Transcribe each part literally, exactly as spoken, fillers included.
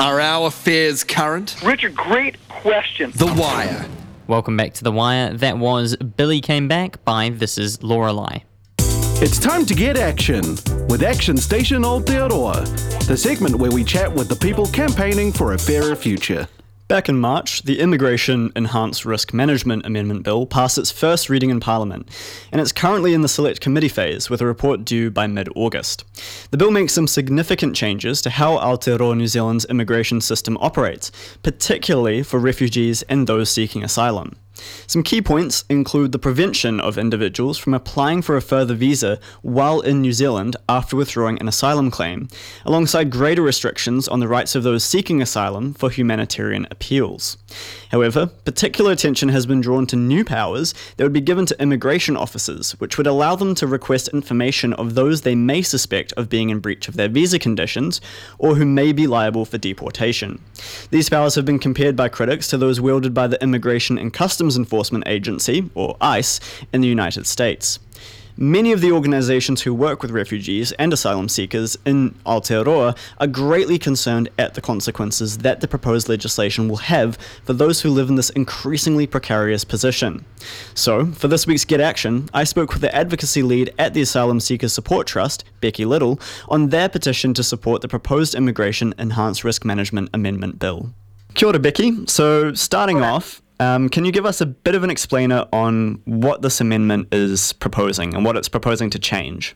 Are our affairs current? Richard, great question. The Wire. Welcome back to The Wire. That was Billy Came Back by This Is Lorelei. It's time to get action with Action Station Aotearoa, the segment where we chat with the people campaigning for a fairer future. Back in March, the Immigration Enhanced Risk Management Amendment Bill passed its first reading in Parliament, and it's currently in the select committee phase with a report due by mid-August. The bill makes some significant changes to how Aotearoa New Zealand's immigration system operates, particularly for refugees and those seeking asylum. Some key points include the prevention of individuals from applying for a further visa while in New Zealand after withdrawing an asylum claim, alongside greater restrictions on the rights of those seeking asylum for humanitarian appeals. However, particular attention has been drawn to new powers that would be given to immigration officers, which would allow them to request information of those they may suspect of being in breach of their visa conditions, or who may be liable for deportation. These powers have been compared by critics to those wielded by the Immigration and Customs Enforcement Agency, or ICE, in the United States. Many of the organisations who work with refugees and asylum seekers in Aotearoa are greatly concerned at the consequences that the proposed legislation will have for those who live in this increasingly precarious position. So, for this week's Get Action, I spoke with the advocacy lead at the Asylum Seekers Support Trust, Becky Little, on their petition to support the proposed Immigration Enhanced Risk Management Amendment Bill. Kia ora, Becky. So, starting off, Um, can you give us a bit of an explainer on what this amendment is proposing and what it's proposing to change?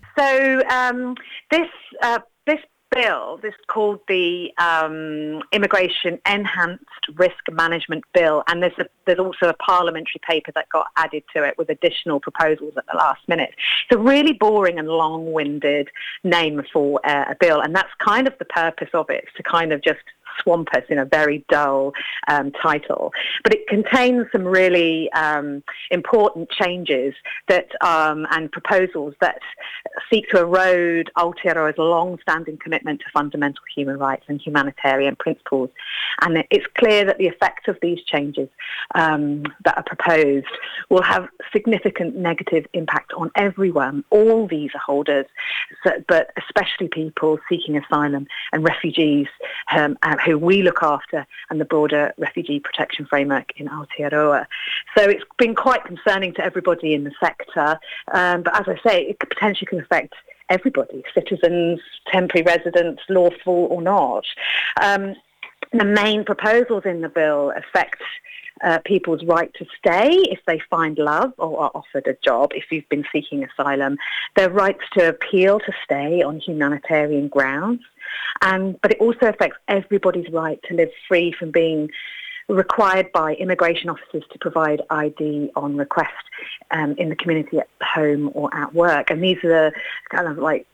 So um, this uh, this bill, this is called the um, Immigration Enhanced Risk Management Bill, and there's a, there's also a parliamentary paper that got added to it with additional proposals at the last minute. It's a really boring and long-winded name for uh, a bill, and that's kind of the purpose of it, to kind of just swamp us in a very dull um, title. But it contains some really um, important changes that um, and proposals that seek to erode Aotearoa's long-standing commitment to fundamental human rights and humanitarian principles. And it's clear that the effects of these changes um, that are proposed will have significant negative impact on everyone, all visa holders, so, but especially people seeking asylum and refugees um, who we look after, and the broader refugee protection framework in Aotearoa. So it's been quite concerning to everybody in the sector, um, but as I say, it potentially can affect everybody, citizens, temporary residents, lawful or not. Um, the main proposals in the bill affect Uh, people's right to stay if they find love or are offered a job, if you've been seeking asylum, their rights to appeal to stay on humanitarian grounds, and but it also affects everybody's right to live free from being required by immigration officers to provide I D on request um, in the community at home or at work. And these are the kind of like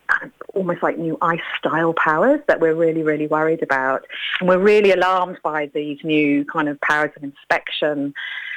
almost like new ICE-style powers that we're really, really worried about. And we're really alarmed by these new kind of powers of inspection,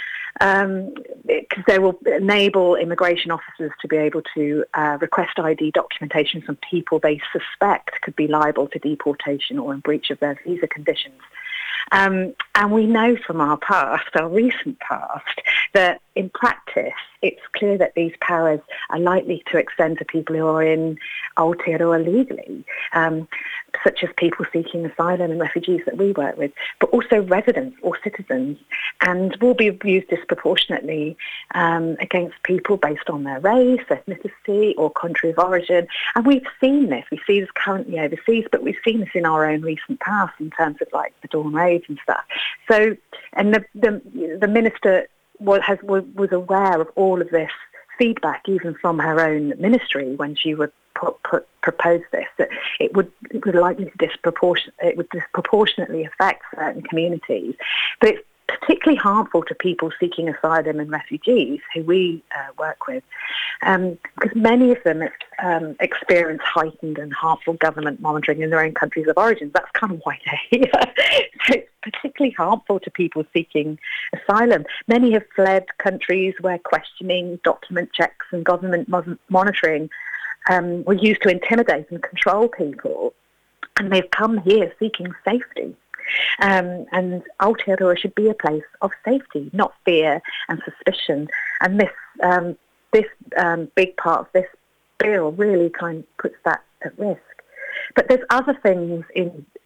um, because they will enable immigration officers to be able to uh, request I D documentation from people they suspect could be liable to deportation or in breach of their visa conditions. Um, and we know from our past, our recent past, that in practice, it's clear that these powers are likely to extend to people who are in Aotearoa legally, um, such as people seeking asylum and refugees that we work with, but also residents or citizens, and will be used disproportionately um, against people based on their race, ethnicity, or country of origin. And we've seen this. We see this currently overseas, but we've seen this in our own recent past in terms of like the Dawn raids and stuff. So, and the the, the minister was, has, was, was aware of all of this feedback, even from her own ministry when she would put, put, propose this, that it would it would likely to disproportion it would disproportionately affect certain communities. But it's particularly harmful to people seeking asylum and refugees who we uh, work with, um, because many of them um, experience heightened and harmful government monitoring in their own countries of origin. That's kind of why they're here. So it's particularly harmful to people seeking asylum. Many have fled countries where questioning, document checks and government mo- monitoring um, were used to intimidate and control people, and they've come here seeking safety. Um, and Aotearoa should be a place of safety, not fear and suspicion. And this um, this um, big part of this bill really kind of puts that at risk. But there's other things in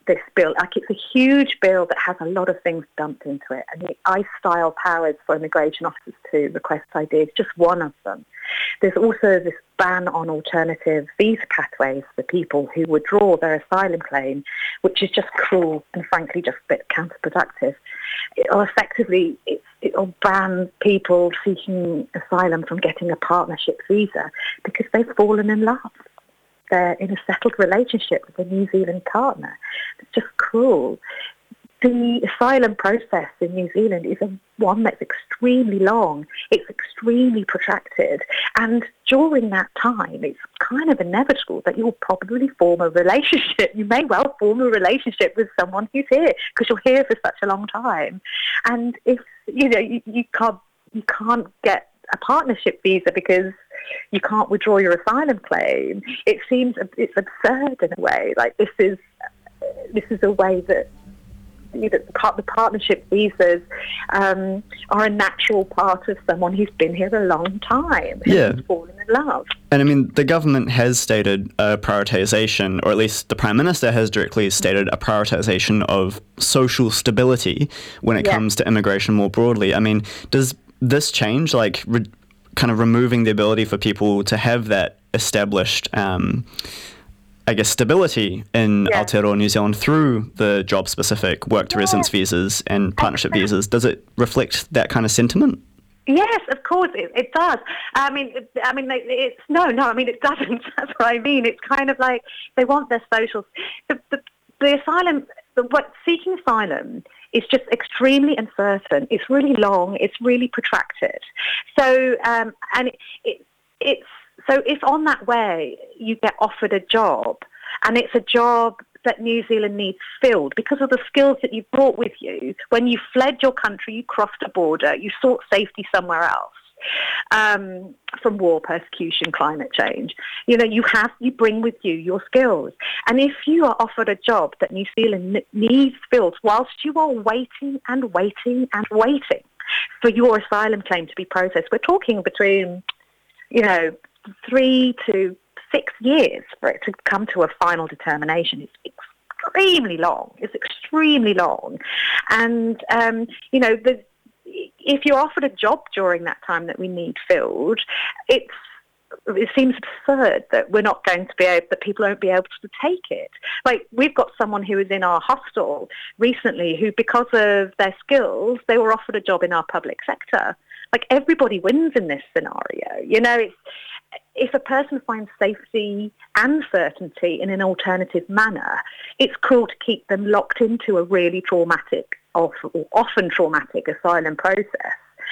this bill. Like, it's a huge bill that has a lot of things dumped into it. And the I-style powers for immigration officers to request I D is just one of them. There's also this ban on alternative visa pathways for people who withdraw their asylum claim, which is just cruel and frankly just a bit counterproductive. It'll effectively, it, it'll ban people seeking asylum from getting a partnership visa because they've fallen in love. They're in a settled relationship with a New Zealand partner. It's just cruel. The asylum process in New Zealand is a, one that's extremely long. It's extremely protracted. And during that time, it's kind of inevitable that you'll probably form a relationship. You may well form a relationship with someone who's here because you're here for such a long time. And if, you know, you, you can't, you can't get a partnership visa because you can't withdraw your asylum claim, it seems it's absurd in a way. Like, this is, this is a way that the partnership visas um, are a natural part of someone who's been here a long time, yeah, who's fallen in love. And I mean, the government has stated a prioritisation, or at least the Prime Minister has directly stated a prioritisation of social stability when it yeah. comes to immigration more broadly. I mean, does this change, like, re- kind of removing the ability for people to have that established um, I guess, stability in yeah. Aotearoa New Zealand through the job-specific work-to-residence yeah. visas and partnership visas? Does it reflect that kind of sentiment? Yes, of course it, it does. I mean, it, I mean, it's no, no. I mean, it doesn't. That's what I mean. It's kind of like they want their social. The, the, the asylum, the, what seeking asylum is just extremely uncertain. It's really long. It's really protracted. So, um, and it, it, it's. So if on that way you get offered a job and it's a job that New Zealand needs filled because of the skills that you've brought with you, when you fled your country, you crossed a border, you sought safety somewhere else um, from war, persecution, climate change, you know, you have, you bring with you your skills. And if you are offered a job that New Zealand needs filled whilst you are waiting and waiting and waiting for your asylum claim to be processed, we're talking between, you know, three to six years for it to come to a final determination. It's extremely long. It's extremely long. And, um, you know, the, if you're offered a job during that time that we need filled, it's, it seems absurd that we're not going to be able, that people won't be able to take it. Like, we've got someone who was in our hostel recently who, because of their skills, they were offered a job in our public sector. Like, everybody wins in this scenario. You know, it's, if a person finds safety and certainty in an alternative manner, it's cruel to keep them locked into a really traumatic, or often traumatic asylum process.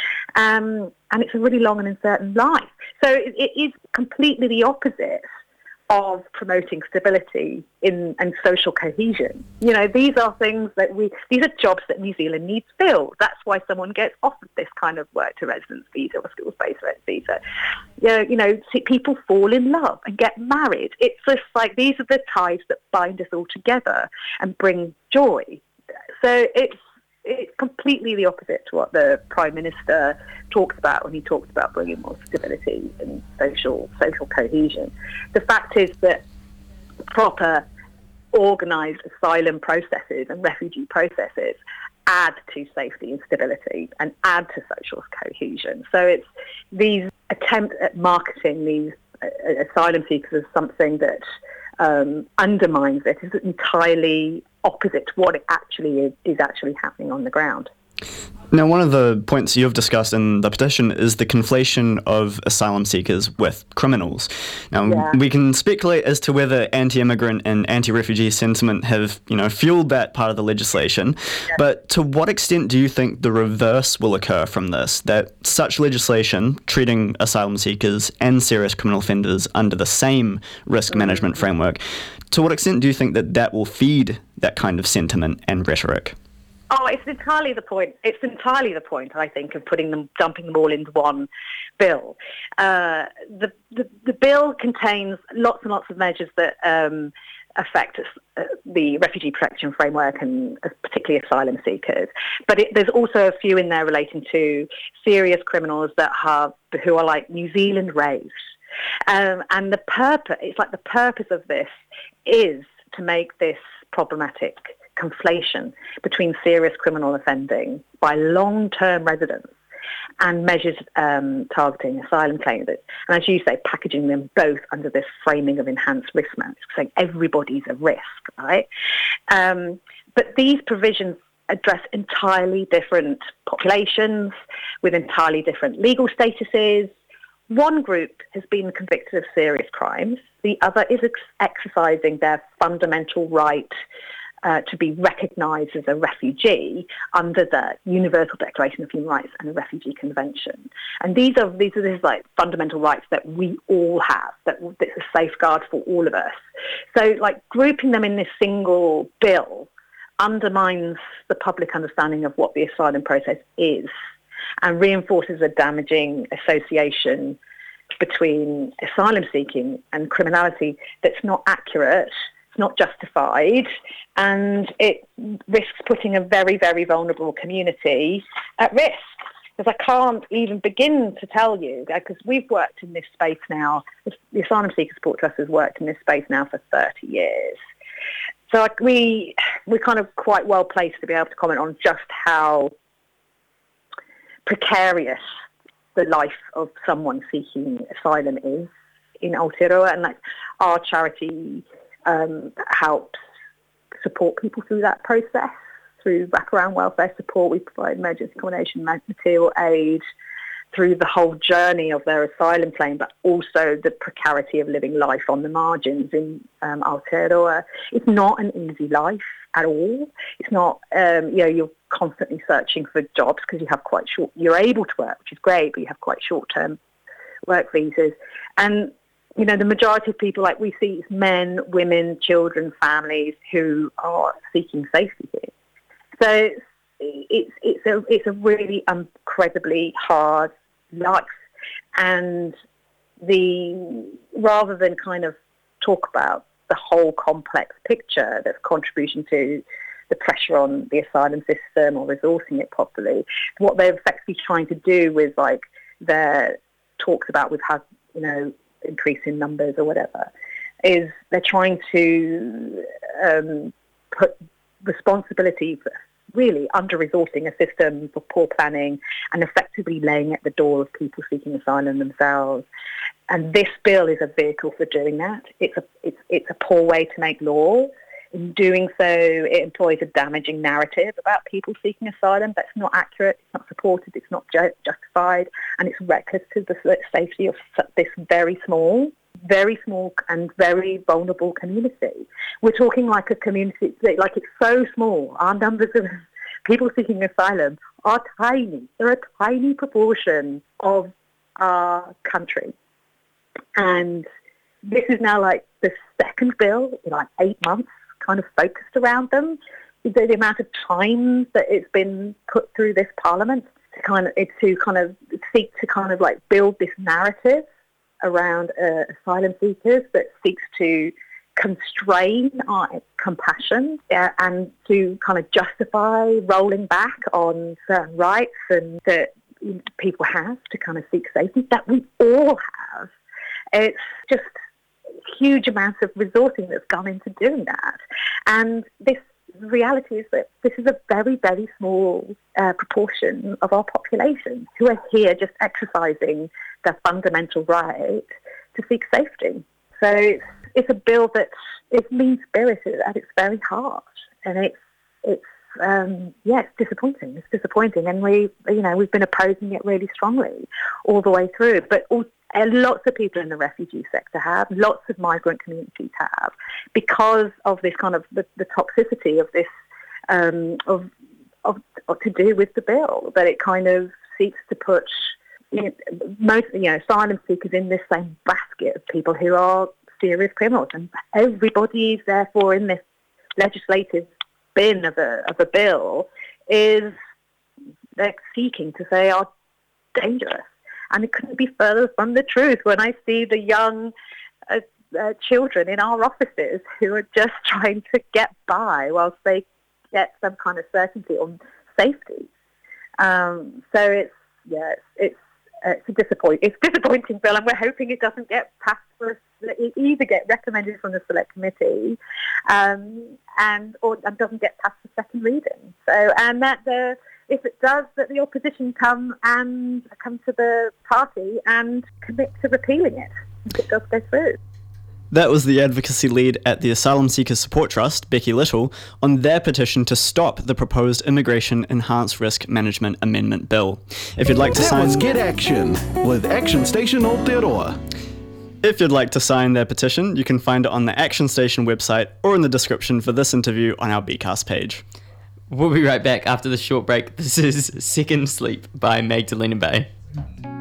Um, and it's a really long and uncertain life. So it, it is completely the opposite of promoting stability in and social cohesion. You know, these are things that we, these are jobs that New Zealand needs filled. That's why someone gets offered this kind of work to residence visa or skills-based visa. You know, you know, see, people fall in love and get married. It's just like, these are the ties that bind us all together and bring joy. So it's, it's completely the opposite to what the Prime Minister talks about when he talks about bringing more stability and social social cohesion. The fact is that proper, organised asylum processes and refugee processes add to safety and stability and add to social cohesion. So it's these attempts at marketing these uh, asylum seekers as something that um, undermines it is entirely opposite to what it actually is, is actually happening on the ground. Now, one of the points you've discussed in the petition is the conflation of asylum seekers with criminals. Now, yeah. we can speculate as to whether anti-immigrant and anti-refugee sentiment have, you know, fueled that part of the legislation. Yeah. But to what extent do you think the reverse will occur from this, that such legislation treating asylum seekers and serious criminal offenders under the same risk mm-hmm. management framework, to what extent do you think that that will feed that kind of sentiment and rhetoric? Oh, it's entirely the point. It's entirely the point, I think, of putting them, dumping them all into one bill. Uh, the, the the bill contains lots and lots of measures that um, affect uh, the refugee protection framework and uh, particularly asylum seekers. But it, there's also a few in there relating to serious criminals that have who are like New Zealand raised. Um, and the purpose, it's like the purpose of this is to make this problematic conflation between serious criminal offending by long-term residents and measures um, targeting asylum claims. And as you say, packaging them both under this framing of enhanced risk management, saying everybody's a risk, right? Um, but these provisions address entirely different populations with entirely different legal statuses. One group has been convicted of serious crimes. The other is ex- exercising their fundamental right uh, to be recognised as a refugee under the Universal Declaration of Human Rights and the Refugee Convention. And these are these are these like fundamental rights that we all have, that that's a safeguard for all of us. So, like, grouping them in this single bill undermines the public understanding of what the asylum process is and reinforces a damaging association between asylum seeking and criminality that's not accurate, it's not justified, and it risks putting a very, very vulnerable community at risk. Because I can't even begin to tell you, because we've worked in this space now, the Asylum Seeker Support Trust has worked in this space now for thirty years. So like, we, we're kind of quite well placed to be able to comment on just how precarious the life of someone seeking asylum is in Aotearoa, and like our charity um, helps support people through that process through wraparound welfare support. We provide emergency accommodation, material aid through the whole journey of their asylum claim, but also the precarity of living life on the margins in um, Aotearoa. It's not an easy life at all. It's not, um, you know, you're constantly searching for jobs because you have quite short, you're able to work, which is great, but you have quite short-term work visas. And, you know, the majority of people, like we see, is men, women, children, families who are seeking safety here. So it's, it's, a, it's a really incredibly hard life. And the rather than kind of talk about the whole complex picture that's contribution to the pressure on the asylum system or resourcing it properly, what they're effectively trying to do with like their talks about we've had, you know, increase in numbers or whatever, is they're trying to um, put responsibility for really under-resourcing a system for poor planning and effectively laying at the door of people seeking asylum themselves. And this bill is a vehicle for doing that. It's a, it's, it's a poor way to make law. In doing so, it employs a damaging narrative about people seeking asylum that's not accurate, it's not supported, it's not ju- justified, and it's reckless to the safety of this very small, very small and very vulnerable community. We're talking like a community, like it's so small. Our numbers of people seeking asylum are tiny. They're a tiny proportion of our country. And this is now like the second bill in like eight months kind of focused around them. The, the amount of time that it's been put through this parliament to kind of, to kind of seek to kind of like build this narrative around uh, asylum seekers that seeks to constrain our compassion uh, and to kind of justify rolling back on certain rights and that people have to kind of seek safety that we all have. It's just huge amounts of resourcing that's gone into doing that. And this reality is that this is a very, very small uh, proportion of our population who are here just exercising their fundamental right to seek safety. So it's, it's a bill that is mean-spirited at its very heart. And it's, it's um, yeah, it's disappointing. It's disappointing. And we, you know, we've been opposing it really strongly all the way through. But all, Uh, lots of people in the refugee sector have, lots of migrant communities have, because of this kind of the, the toxicity of this, um, of, of, of to do with the bill, that it kind of seeks to put you know, most, you know, asylum seekers in this same basket of people who are serious criminals, and everybody, therefore, in this legislative bin of a of a bill is they're seeking to say are dangerous. And it couldn't be further from the truth when I see the young uh, uh, children in our offices who are just trying to get by whilst they get some kind of certainty on safety. Um, so it's yeah, it's it's, uh, it's a disappoint it's disappointing bill, and we're hoping it doesn't get passed for it either get recommended from the select committee, um, and or and doesn't get past the second reading. So, and that the if it does, that the opposition come and come to the party and commit to repealing it if it does go through. That was the advocacy lead at the Asylum Seekers Support Trust, Becky Little, on their petition to stop the proposed Immigration Enhanced Risk Management Amendment Bill. If you'd like to That sign... was Get Action with Action Station Aotearoa. If you'd like to sign their petition, you can find it on the Action Station website or in the description for this interview on our B cast page. We'll be right back after this short break. This is Second Sleep by Magdalena Bay.